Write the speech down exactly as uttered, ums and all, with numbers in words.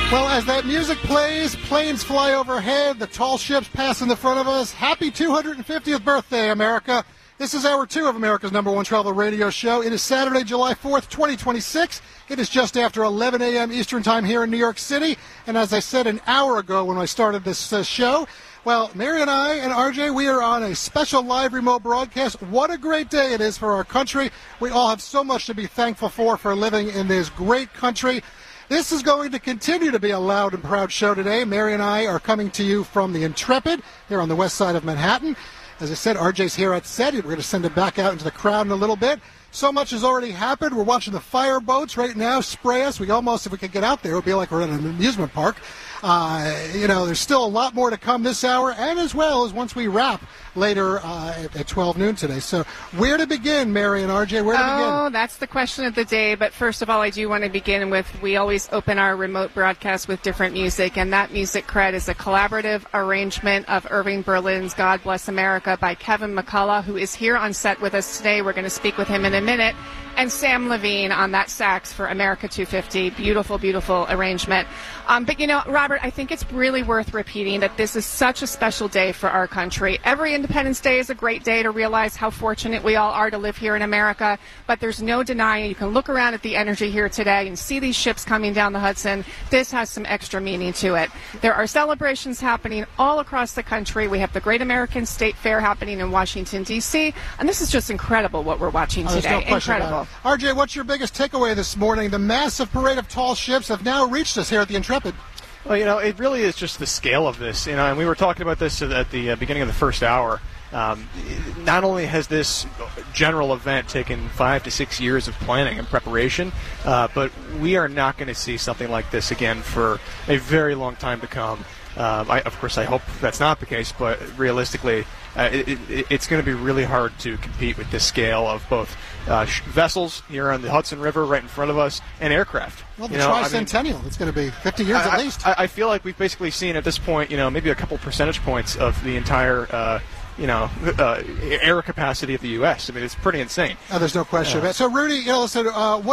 Well, as that music plays, planes fly overhead, the tall ships pass in the front of us. Happy two hundred fiftieth birthday, America. This is hour two of America's number one travel radio show. It is Saturday, July fourth, twenty twenty-six. It is just after eleven a.m. Eastern Time here in New York City. And as I said an hour ago when I started this uh, show, well, Mary and I and R J, we are on a special live remote broadcast. What a great day it is for our country. We all have so much to be thankful for for living in this great country. This is going to continue to be a loud and proud show today. Mary and I are coming to you from the Intrepid here on the west side of Manhattan. As I said, R J's here at set. We're going to send it back out into the crowd in a little bit. So much has already happened. We're watching the fire boats right now spray us. We almost, if we could get out there, it would be like we're in an amusement park. Uh, you know, there's still a lot more to come this hour, and as well as once we wrap later uh, at, at twelve noon today. So where to begin, Mary and R J? Where to oh, begin? Oh, that's the question of the day. But first of all, I do want to begin with, we always open our remote broadcast with different music, and that music cred is a collaborative arrangement of Irving Berlin's God Bless America by Kevin McCullough, who is here on set with us today. We're going to speak with him in a minute. And Sam Levine on that sax for America two fifty. Beautiful, beautiful arrangement. Um, but, you know, Robert, I think it's really worth repeating that this is such a special day for our country. Every Independence Day is a great day to realize how fortunate we all are to live here in America. But there's no denying, you can look around at the energy here today and see these ships coming down the Hudson. This has some extra meaning to it. There are celebrations happening all across the country. We have the Great American State Fair happening in Washington, D C. And this is just incredible what we're watching Oh, today. no Incredible. R J, what's your biggest takeaway this morning? The massive parade of tall ships have now reached us here at the Intrepid. Well, you know, it really is just the scale of this, you know, and we were talking about this at the uh, beginning of the first hour. Um, not only has this general event taken five to six years of planning and preparation, uh, but we are not going to see something like this again for a very long time to come. Um, I, of course, I hope that's not the case, but realistically, uh, it, it, it's going to be really hard to compete with this scale of both uh, sh- vessels here on the Hudson River right in front of us and aircraft. Well, the you know, tricentennial, I mean, it's going to be fifty years I, at least. I, I feel like we've basically seen at this point, you know, maybe a couple percentage points of the entire, uh, you know, uh, air capacity of the U S. I mean, it's pretty insane. Oh, there's no question. Yeah. So, Rudy, you know, listen, uh, what